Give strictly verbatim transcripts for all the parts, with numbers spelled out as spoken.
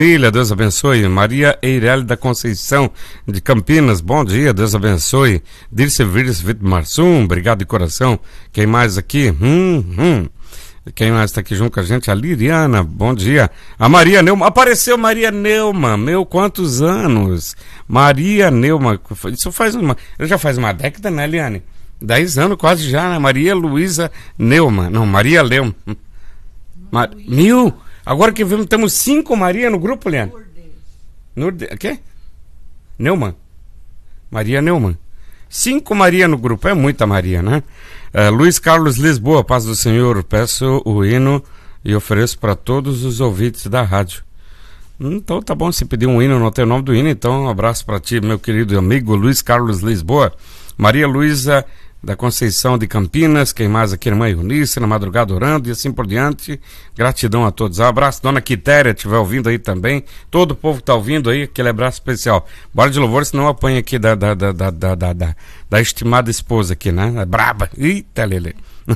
Filha, Deus abençoe. Maria Eireli da Conceição de Campinas, bom dia, Deus abençoe. Dirce Vires Vitmarsum, obrigado de coração. Quem mais aqui? Hum, hum. Quem mais está aqui junto com a gente? A Liriana, bom dia. A Maria Neuma, apareceu Maria Neuma, meu, quantos anos? Maria Neuma, isso faz uma, já faz uma década, né, Eliane? Dez anos quase já, né? Maria Luísa Neuma, não, Maria Leuma. Ma... Mil? Agora que vemos, temos cinco Maria no grupo, Eliane. Nurde... O quê? Neumann. Maria Neumann. Cinco Maria no grupo, é muita Maria, né? Uh, Luiz Carlos Lisboa, paz do Senhor, peço o hino e ofereço para todos os ouvintes da rádio. Então tá bom, se pedir um hino, não tem o nome do hino, então um abraço para ti, meu querido amigo Luiz Carlos Lisboa. Maria Luísa da Conceição de Campinas, quem mais aqui, irmã Eunice, na madrugada orando e assim por diante. Gratidão a todos. Um abraço, dona Quitéria, estiver ouvindo aí também. Todo o povo que está ouvindo aí, aquele abraço especial. Bora de louvor, senão apanha aqui da, da, da, da, da, da, da, da estimada esposa aqui, né? É braba. Eita, Lele.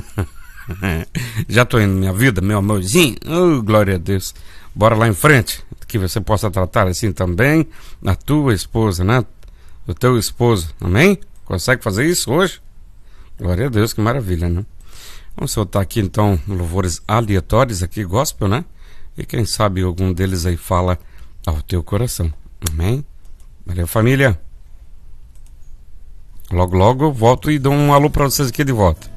Já tô indo, minha vida, meu amorzinho. Oh, glória a Deus. Bora lá em frente, que você possa tratar assim também a tua esposa, né? O teu esposo, amém? Consegue fazer isso hoje? Glória a Deus, que maravilha, né? Vamos soltar aqui então louvores aleatórios aqui, gospel, né? E quem sabe algum deles aí fala ao teu coração, amém? Valeu, família. Logo, logo eu volto e dou um alô pra vocês aqui de volta.